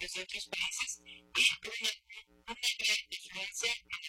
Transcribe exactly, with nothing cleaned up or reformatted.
desde otros países y una, una gran influencia